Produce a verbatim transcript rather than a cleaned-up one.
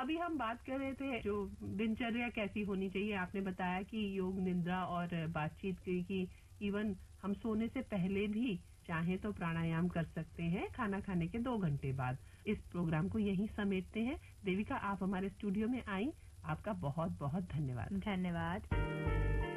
अभी हम बात कर रहे थे जो दिनचर्या कैसी होनी चाहिए। आपने बताया कि योग, निद्रा और बातचीत की इवन हम सोने से पहले भी चाहे तो प्राणायाम कर सकते हैं खाना खाने के दो घंटे बाद। इस प्रोग्राम को यहीं समेटते हैं। देविका, आप हमारे स्टूडियो में आई, आपका बहुत बहुत धन्यवाद। धन्यवाद।